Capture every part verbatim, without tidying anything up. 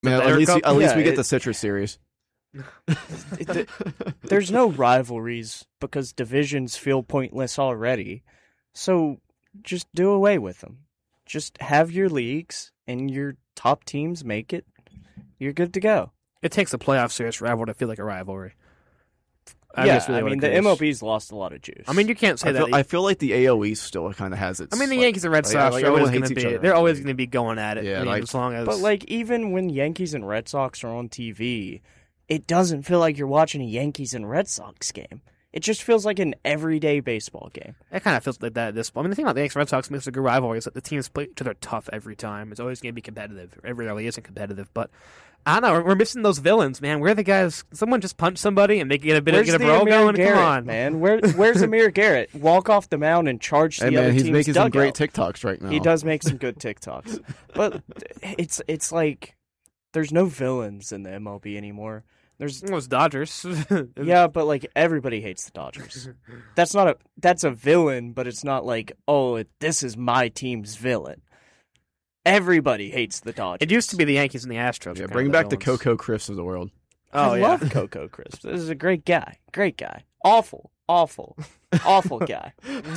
Man, at Better least, Cup? at least Yeah, we get it- the Citrus Series. It- There's no rivalries because divisions feel pointless already. So just do away with them. Just have your leagues and your top teams make it. You're good to go. It takes a playoff series for rivalry to feel like a rivalry. I yeah, guess really I what mean, it the is. M L B's lost a lot of juice. I mean, you can't say I feel, that. I feel like the A L East still kind of has its. I mean, the like- Yankees and Red like, Sox like, are always everyone going hates to each be. other. They're always going to be going at it. Yeah, I mean, like- as long as. But, like, even when Yankees and Red Sox are on T V, it doesn't feel like you're watching a Yankees and Red Sox game. It just feels like an everyday baseball game. it kind of feels like that at this point. I mean, the thing about the Yankees and Red Sox makes it a good rivalry is that the teams play each other tough every time. It's always going to be competitive. It really isn't competitive, but. I don't know. We're, we're missing those villains, man. We're the guys. Someone just punch somebody and make it get a bit Where's get a the brawl Amir going. Garrett, Come on, man. Where, where's Amir Garrett? Walk off the mound and charge the Hey other man, he's team's making some great dugout. TikToks right now. He does make some good TikToks, but it's it's like there's no villains in the M L B anymore. There's It was Dodgers. yeah, but like everybody hates the Dodgers. That's not a that's a villain, but it's not like oh it, this is my team's villain. Everybody hates the Dodgers. It used to be the Yankees and the Astros. Yeah, were kind bring of back the villains. Coco Crisp of the world. Oh I yeah. love Coco Crisp. This is a great guy. Great guy. Awful, awful, awful guy.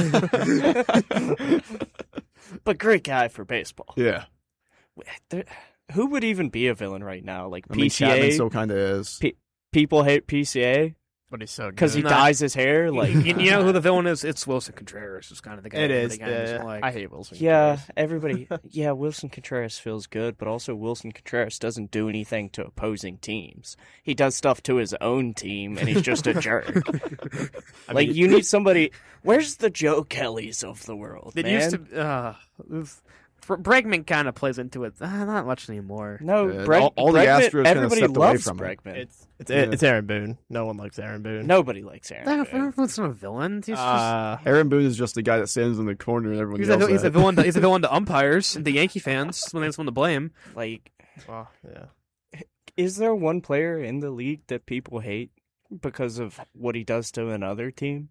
But great guy for baseball. Yeah, There, who would even be a villain right now? Like I mean P C A. Chapman still kind of is. P- people hate P C A But he's so good. because he No. dyes his hair. Like you, you know who the villain is? It's Wilson Contreras. Is kind of the guy. It everybody is. kind of doesn't Yeah, like. I hate Wilson. yeah, Contreras. everybody. Yeah, Wilson Contreras feels good, but also Wilson Contreras doesn't do anything to opposing teams. He does stuff to his own team, and he's just a jerk. I Like mean, you need somebody. Where's the Joe Kellys of the world? It man? used to. Uh, it was- Bregman kind of plays into it. Uh, not much anymore. No, Yeah, Breg- all- all the Bregman- Astros kinda everybody stepped away loves from him. Bregman. it's it's Yeah. it's Aaron Boone. No one likes Aaron Boone. Nobody likes Aaron. That, Boone. that's not a villain. He's, Uh, Aaron Boone is just the guy that stands in the corner and everyone just, he's, yells a, he's a at. villain. To, he's a villain to umpires and the Yankee fans when they just want to blame. Like, well, yeah. is there one player in the league that people hate because of what he does to another team?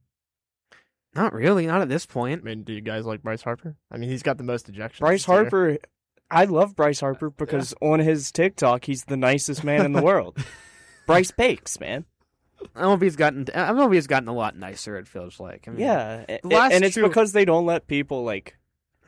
Not really. Not at this I point. mean, do you guys like Bryce Harper? I mean, he's got the most ejections. Bryce this year. Harper. I love Bryce Harper because on his TikTok, he's the nicest man in the world. Bryce bakes, man. I don't know if he's gotten. I don't know if he's gotten a lot nicer. It feels like. I mean, Yeah, a- the last and it's two- because they don't let people like.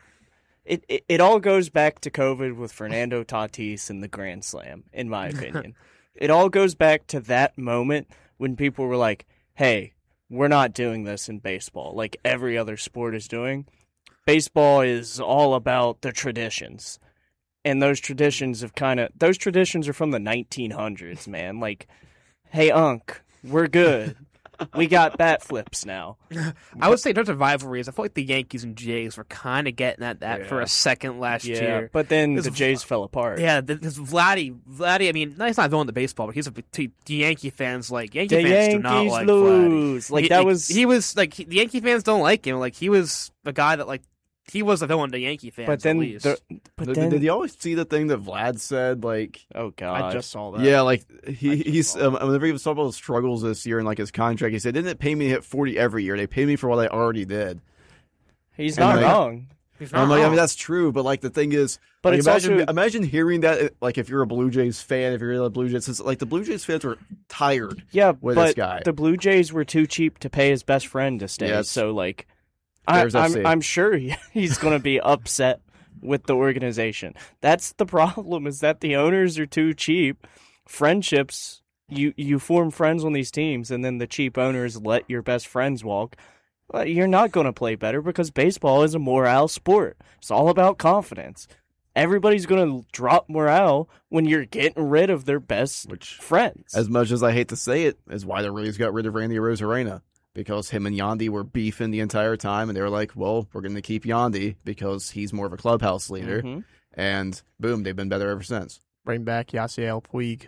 It, it it all goes back to COVID with Fernando Tatis and the Grand Slam, in my opinion. It all goes back to that moment when people were like, "Hey, we're not doing this in baseball like every other sport is doing. Baseball is all about the traditions." And those traditions have kind of those traditions are from the nineteen hundreds, man. Like, hey, Unc, we're good. We got bat flips now. I would say in terms of rivalries, I feel like the Yankees and Jays were kind of getting at that for Yeah. a second last Yeah, year. but then This the v- Jays fell apart. Yeah, th- this Vladdy, Vladdy. I mean, he's not villain to baseball, but he's a to the Yankee fans. Like Yankee the fans Yankees do not like lose. Vladdy. Like He- that he- was he was like he, the Yankee fans don't like him. Like he was a guy that like he was a villain to Yankee fans. But then, at least. the, but Did, then, did you always see the thing that Vlad said? Like, oh god, I just saw that. yeah, like he I just he's saw um, whenever he was talking about his struggles this year and like his contract, he said, "Didn't it pay me to hit forty every year? They pay me for what I already did." he's and not like- wrong. He's And I'm not like, I wrong. mean, that's true, but like the thing is, But like, it's imagine also imagine hearing that, like if you're a Blue Jays fan, if you're really a Blue Jays, it's like the Blue Jays fans were tired. yeah, with but this guy. the Blue Jays were too cheap to pay his best friend to stay. Yes. So like, I, There's F C. I'm I'm sure he, he's going to be upset with the organization. That's the problem. Is that the owners are too cheap. Friendships. You, you form friends on these teams, and then the cheap owners let your best friends walk. Well, you're not going to play better because baseball is a morale sport. It's all about confidence. Everybody's going to drop morale when you're getting rid of their best Which, friends. as much as I hate to say it, is why the Rays got rid of Randy Rosarena. Because him and Yandy were beefing the entire time, and they were like, well, we're going to keep Yandy because he's more of a clubhouse leader. Mhm. And boom, they've been better ever since. Bring back Yasiel Puig.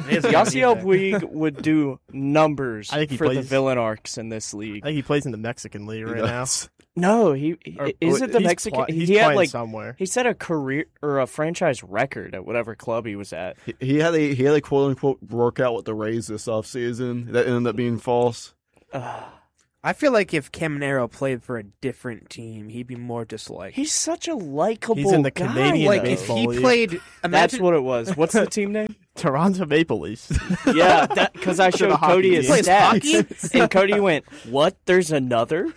Yasiel Puig would do numbers I think he for the plays- villain arcs in this league. I think he plays in the Mexican League He right now. does. No, he Or- is it the he's Mexican? pl- he's he had playing like somewhere. he set a career or a franchise record at whatever club he was at. He, he had a he had a quote unquote workout with the Rays this offseason that ended up being false. Uh, I feel like if Caminero played for a different team, he'd be more disliked. He's such a likable He's in the guy. Canadian like though. if he League. played, imagine, That's what it was. What's the team name? Toronto Maple Leafs. Yeah, because I To showed the hockey Cody his team. Plays hockey? stats, and Cody went, "What? There's another?"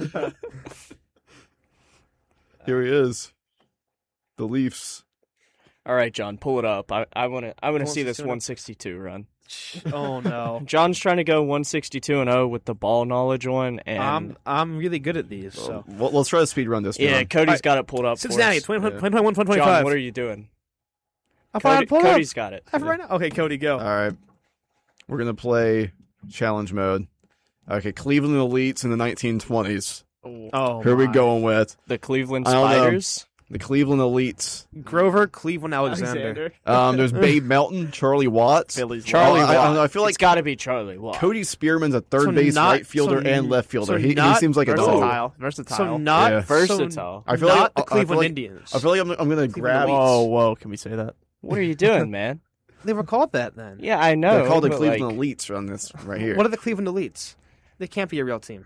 Here he is. The Leafs. All right, John, pull it up. I I want to I want to see this one one sixty-two run. oh no, John's trying to go one sixty-two and oh with the ball knowledge one, and I'm I'm really good at these. So Well, let's try to speed run this. yeah, John. Cody's Alright. got it pulled up. Cincinnati, for us. twenty Yeah. twenty-one, twenty John, twenty-five. what are you doing? I'll find Cody, pull it up. Cody's got it. I have it right now. Okay, Cody, go. All right. We're going to play challenge mode. Okay, Cleveland Elites in the nineteen twenties. Oh, Who are we my. going with? The Cleveland I don't know. Spiders. The Cleveland Elites. Grover, Cleveland, Alexander. Um, there's Babe Melton, Charlie Watts. Phillies. Charlie Oh, I- I Watt. don't know, I feel like it's got to be Charlie Watt. Cody Spearman's a third So base not- right fielder so- and left fielder. so he, he not seems like a dog. Versatile. Versatile. So not Yeah. Versatile. I feel not like the I feel Cleveland like- Indians. I feel like I'm, I'm going to grab. Elites. Whoa, whoa! Can we say that? What are you doing, man? They were called that then. Yeah, I know. They're called the but, Cleveland like, Elites on this right here. What are the Cleveland Elites? They can't be a real team.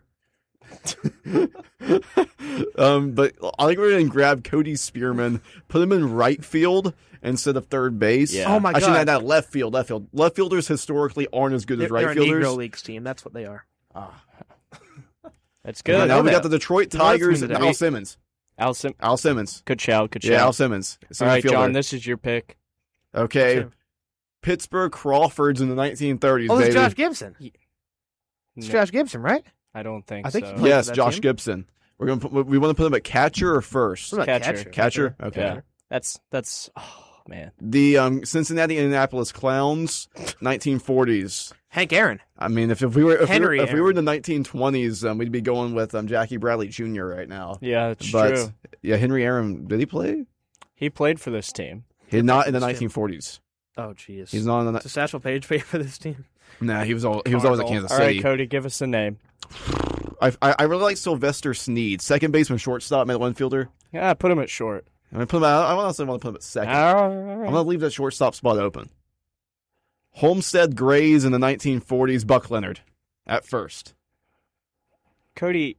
um, but I think we're going to grab Cody Spearman, put him in right field instead of third base. Yeah. Oh my Actually, god. not that left field. Left field. Left fielders historically aren't as good They're, as right they're a fielders. Negro Leagues team. That's what they are. That's Okay, good. now we that. got the Detroit You know what's Tigers been and today? Al Simmons. Al Sim- Al Simmons. good shout. Good shout. Yeah, Al Simmons. All Center right, fielder. John, this is your pick. Okay. Two. Pittsburgh Crawfords in the nineteen thirties, Oh, it's baby. Josh Gibson. It's No, Josh Gibson, right? I don't think I think he so. played- Yes, for that Josh team? Gibson. We're gonna put, we want to put him at catcher or first. What about Catcher. catcher? Catcher. Okay. Yeah. That's that's. Oh man. The um, Cincinnati Indianapolis Clowns, nineteen forties. Hank Aaron. I mean, if, if we were if, Henry we, were, if we were in Aaron. the nineteen twenties, um, we'd be going with um, Jackie Bradley Junior right now. Yeah, it's but true. yeah, Henry Aaron, did he play? He played for this team. He not in the This team. nineteen forties. Oh, jeez. He's not in the. Does Satchel Paige play for this team? Nah, he was all he was always at Cardinals. Kansas All right, City. Cody, give us a name. I, I I really like Sylvester Sneed, second baseman, shortstop, middle infielder. Yeah, put him at short. I'm gonna put him. I, I honestly want to put him at second. All I'm right. gonna leave that shortstop spot open. Homestead Grays in the nineteen forties, Buck Leonard at first. Cody,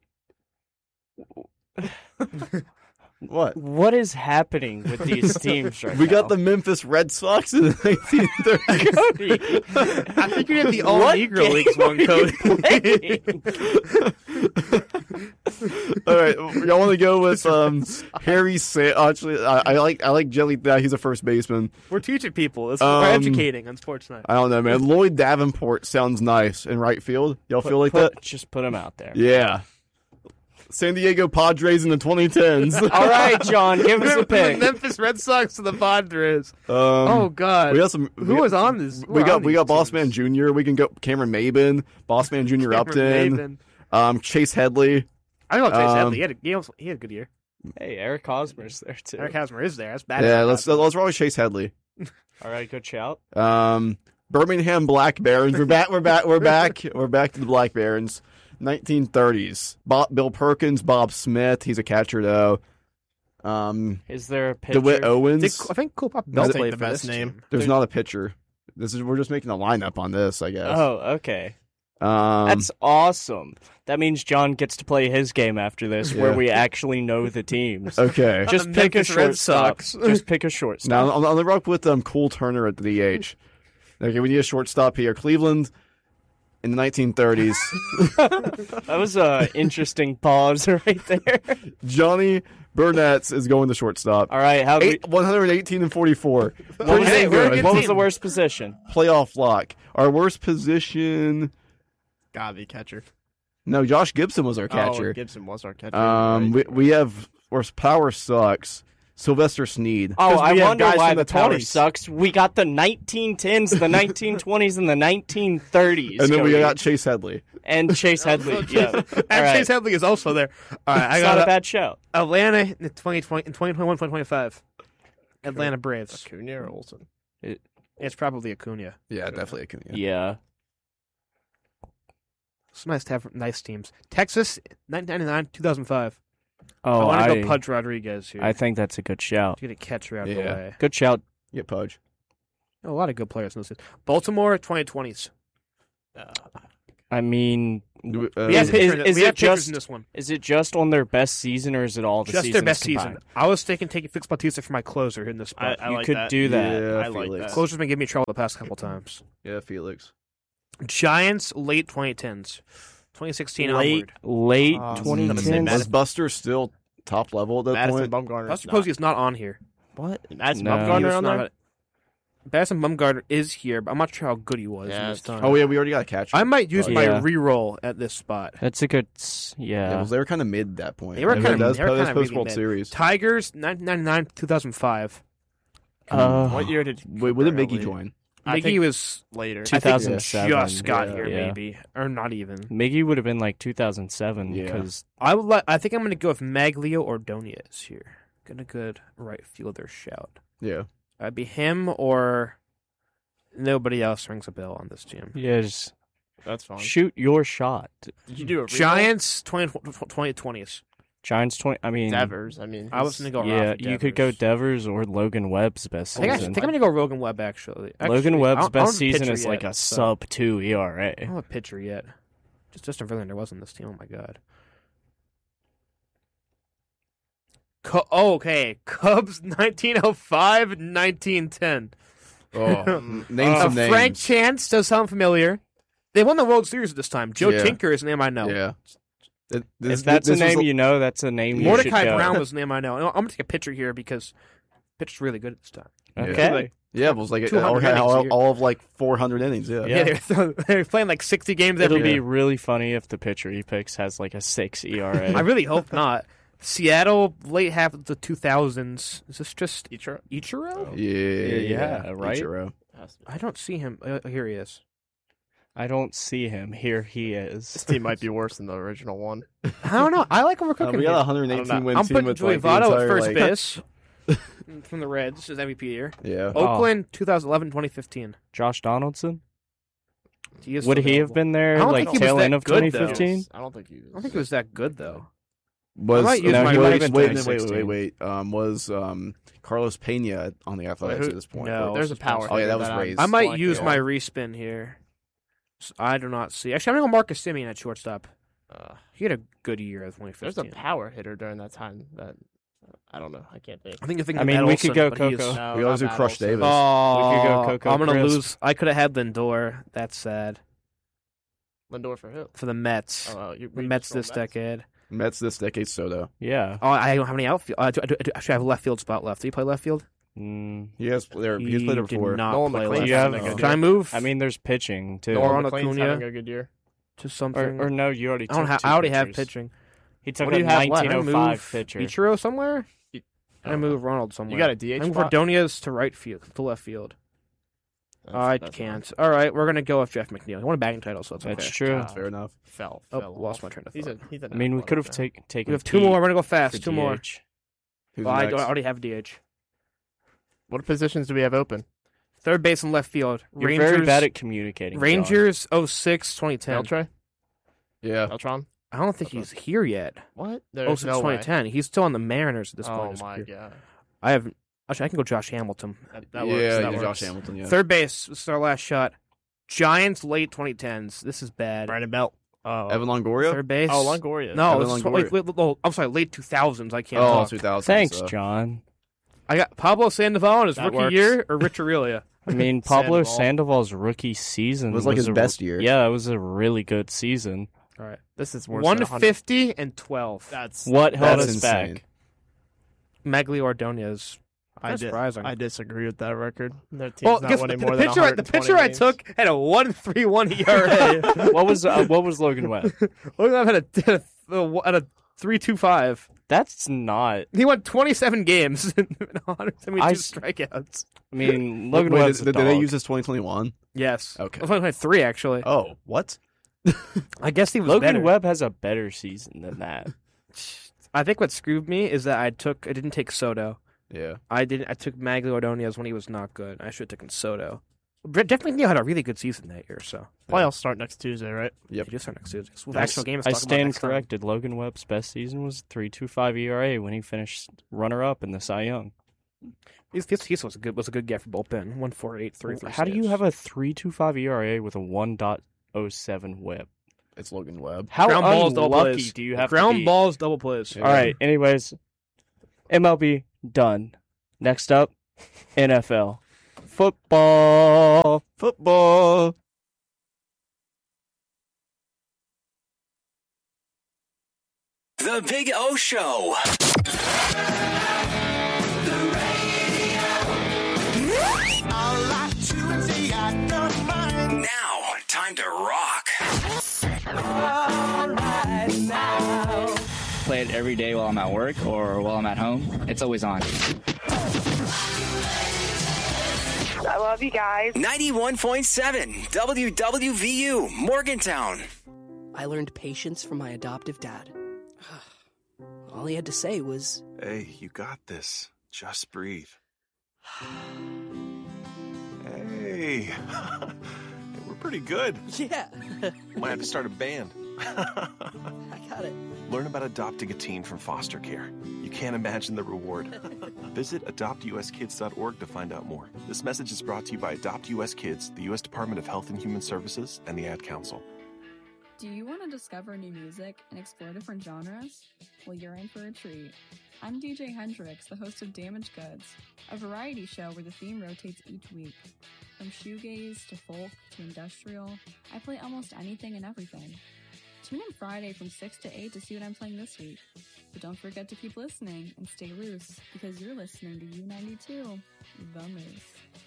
What? what is happening with these teams right We now? got the Memphis Red Sox in the nineteen thirties. Cody. I think you have the all What Negro game Leagues one, are you Cody. All right, y'all want to go with um, Harry? Sa- Actually, I, I like I like Jelly. Uh, he's a first baseman. We're teaching people. It's, Um, we're educating on Sports Night. I don't know, man. Lloyd Davenport sounds nice in right field. Y'all feel like Put- that? Just put him out there. Yeah. San Diego Padres in the twenty tens. All right, John, give us a The pick. Memphis Red Sox to the Padres. Um, oh God. we got some. Who we was got, on this? We got we got Bossman Junior We can go Cameron Maben, Bossman Junior Upton, um, Chase Headley. I love Chase um, Headley. He had, a, he, also, he had a good year. Hey, Eric Hosmer's there too. Eric Hosmer is there. That's bad. Yeah, let's let's roll with Chase Headley. All right, good shout. Um, Birmingham Black Barons. We're back. We're back. We're back. We're back to the Black Barons. nineteen thirties. Bob, Bill Perkins, Bob Smith. He's a catcher though. Um, Is there a pitcher? DeWitt Owens. Dick, I think Cool Pop I'll Bell take played the for best this name. team. There's not a pitcher. This is we're just making a lineup on this, I guess. Oh, okay. Um, That's awesome. That means John gets to play his game after this, where Yeah. we actually know the teams. okay. Not Just the pick a Memphis Red shortstop. Sox. Just pick a shortstop. Now on, on the rock with um Cole Turner at the D H. Okay, we need a shortstop here. Cleveland in the nineteen thirties. That was a interesting pause right there. Johnny Burnett is going to shortstop. All right, how do we, Eight, one hundred eighteen and forty-four. what, was, Hey, the- we're a good what was team. the worst position? Playoff lock. Our worst position. Gotta be catcher. No, Josh Gibson was our Oh, catcher. Gibson was our catcher. um, Right. we we have our power sucks. Sylvester Sneed. Oh, 'Cause I we have wonder guys why from the the power twenties. sucks. We got the nineteen tens, the nineteen twenties, and the nineteen thirties. And then we Cody. got Chase Headley. and Chase Headley. Yeah, And All right. Chase Headley is also there. All right, I It's got not a uh, bad show. Atlanta in the twenty twenty in twenty twenty-one, twenty twenty-five. Atlanta Braves. Acuna or Olsen? It's probably Acuna. Yeah, definitely Acuna. Yeah. It's nice to have nice teams. Texas, nineteen ninety-nine, two thousand five. I Oh, want to I, go Pudge Rodriguez here. I think that's a good shout. to get a catcher out of Yeah. the way. Good shout. Get Pudge. A lot of good players in those teams. Baltimore, twenty twenties. Uh, I mean, Do we- uh, We have Is- pitchers, is- is we it have pitchers just- in this one. is it just on their best season, or is it all the Just their seasons best combined? season. I was thinking taking Felix Bautista for my closer in this I, spot. I You like could that. do that. Yeah, I like Felix. that. Closer's been giving me trouble the past couple times. Yeah, Felix. Giants, late twenty tens. twenty sixteen Late, onward. late Uh, twenty gonna say tens. Was Buster still top level at that Madison point? Bumgarner. Buster Posey is not on here. What? Madison No. He Bumgarner was on not there. a- Madison Bumgarner is here, but I'm not sure how good he was Yeah, in this it's time. Oh yeah, we already got a catcher. I might use But- my Yeah. re-roll at this spot. That's a good. s- Yeah, Yeah. well, they were kind of mid at that point. They were Yeah, kinda- that's they were po- that's kinda post really World mid. Series. Tigers, nineteen ninety-nine, two thousand five. Uh, What year did Wait, when did Cooper Miggy leave? join? I Miggy think was later. two I think thousand seven. just got Yeah. here, Yeah. maybe, or not even. Miggy would have been like two thousand seven Yeah. because I would. Let, I think I'm going to go with Maglio Ordonez here. Get a good right fielder shout. Yeah. I'd be him or nobody else rings a bell on this team. yeah, just That's fine. shoot your shot. Did you do a reroll? Giants twenty twenties. Giants twenty. I mean, Devers. I mean, I was he's- going to go. yeah, Rafi you could go Devers. Devers or Logan Webb's best I think, I, season. think I'm going to go Rogan Webb. Actually, Logan Actually, I Webb's don't- I don't best have a season pitcher is like yet, a so- sub two E R I A. don't have a pitcher yet. Just Justin Verlander was on this team. Oh my god. Co- oh, okay, Cubs nineteen oh five, nineteen ten. Oh, name Uh, some names. Frank Chance does sound familiar. They won the World Series this time. Joe Yeah. Tinker is a name I know. Yeah. Th- this- If that's this a was name a- you know, that's a name you Mordecai should go. Brown was a name I know. I'm gonna take a pitcher here because pitcher's really good at this time. Okay. Yeah, it was like two hundred all, innings a all, year. all of like four hundred innings. Yeah. Yeah, they're, throwing- they're playing like sixty games It'll every be year. really funny if the pitcher he picks has like a six E R A. I really hope not. Seattle, late half of the two thousands. Is this just Ichiro. Ichiro? Yeah, yeah, right? Ichiro. I don't see him. Uh, here he is. I don't see him. Here he This is. team might be worse than the original one. I don't know. I like what we're Uh, cooking we got a here. one hundred eighteen I don't know. win I'm team putting with Joey like, the Votto at entire, first like- base from the Reds. This is M V P year. Yeah. Oh. Oakland, twenty eleven, twenty fifteen. Josh Donaldson? He is Would still he have available. been there I don't like think he was tail that end of good, though. twenty fifteen? I don't think he was. I don't think it was that good though. Was might use no, my he might was- have been wait, wait, wait, wait, 2016. wait. Um, was um Carlos Pena on the Athletics who- at this point? No. There's a it's power. Oh, yeah, hitter that was I'm Rays. I might blanking use on. my respin here. S- I do not see. Actually, I'm gonna go Marcus Simeon at shortstop. Uh, He had a good year in twenty there's a fifteen. power hitter during that time. That I don't know. I can't think. I think you're thinking I mean, of Matt we Olson, could go but he is- Coco. No, We not always do Matt Crush Olson. Davis. Oh, We could go Coco I'm gonna Crisp. lose. I could have had Lindor. That's sad Lindor for who? for the Mets. Oh, you, the you Mets just this rolled Mets? decade. Mets this decade, Soto. Yeah. Oh, I don't have any outfield. Uh, do, do, do, actually, I have a left field spot left. Do you play left field? Mm, He has there. He He's played it did before. not Nolan play McLean's left. You have- having a good Can I year. move? I mean, there's pitching too. Nolan Nolan on McLean's Acuna. having a good year. to something? Or, or no, you already. I don't. took Ha- two I already have pitchers. pitching. He took What do a you have left? Can I nineteen oh five move pitcher. Ichiro somewhere? You- Can I move Ronald somewhere? You got a D H I'm spot? Ordonez to right field, to left field. That's- I that's can't. All right, we're gonna go with Jeff McNeil. He won a batting title, so it's okay. That's true. God. Fair enough. Fell. Oh, fell lost off. my train of He's thought. a, he's a I mean, we nice could have player. take, taken. We have two Pete more. We're gonna go for fast. Two more. D H. Who's Well, I, next? don't, I already have D H. What positions do we have open? Third base and left field. You're Rangers. very bad at communicating. John. Rangers. oh six, twenty ten. Beltre? Yeah. Beltron? I don't think he's here yet. What? oh There's six, no way. twenty ten. He's still on the Mariners at this point. in Oh his my career. god. I have. Actually, I can go Josh Hamilton. That, that yeah, works. That yeah, works. Josh Hamilton. Yeah. Third base. This is our last shot. Giants late twenty tens. This is bad. Brandon Belt. Oh. Evan Longoria. Third base. Oh, Longoria. No, Evan it's, Longoria. wait, wait, wait, oh, I'm sorry, late two thousands. I can't Oh, talk. two thousand. Thanks, so. John. I got Pablo Sandoval in his That rookie works. year or Rich Aurelia. I mean, Pablo Sandoval. Sandoval's rookie season It was like his a- best year. Yeah, it was a really good season. All right. This is worse one than one hundred. fifty and twelve. That's What held That's us insane. back? Magli Ordonez. I, That's di- surprising. I disagree with that record. Their team's Well, not guess winning what? more the than pitcher, I, the pitcher I games. took had a one three one E R A. what was uh, what was Logan Webb? Logan Webb had a, had a, had a three two five. That's not. He won twenty-seven games and one hundred seventy-two I s- strikeouts. I mean, Logan Wait, Webb's did, a did they dog. use this twenty twenty-one? Yes. Okay. twenty twenty-three, actually. Oh, what? I guess he was Logan better. Webb has a better season than that. I think what screwed me is that I took I didn't take Soto. Yeah. I didn't. I took Magli Ordonez when he was not good. I should have taken Soto. Brett Jeff McNeil had a really good season that year, so Playoffs start next Tuesday, right? Yep. he just start next season. With I actual s- games, I to talk about stand next time. corrected. Logan Webb's best season was three two five E R A when he finished runner up in the Cy Young. He's, he's, he's was a good was a good get for bullpen. One four eight three. How do you have a three two five E R A with a one point oh seven WHIP? It's Logan Webb. How Ground balls, double unlucky plays. do you have Ground to be? balls, double plays. Yeah. All right. Anyways, M L B done. Next up, N F L football. Football. The Big O Show. Now, time to rock. Play it every day while I'm at work or while I'm at home. It's always on. I love you guys. ninety-one point seven W W V U, Morgantown. I learned patience from my adoptive dad. All he had to say was, Hey, you got this. Just breathe. Hey. We're pretty good. yeah, Might have to start a band. I got it. Learn about adopting a teen from foster care. You can't imagine the reward. Visit adopt u s kids dot org to find out more. This message is brought to you by Adopt U S Kids, the U S Department of Health and Human Services, and the Ad Council. Do you want to discover new music and explore different genres? Well, you're in for a treat. I'm D J Hendrix, the host of Damaged Goods, a variety show where the theme rotates each week. From shoegaze to folk to industrial, I play almost anything and everything. Tune in Friday from six to eight to see what I'm playing this week. But don't forget to keep listening and stay loose, because you're listening to U ninety-two, The Moose.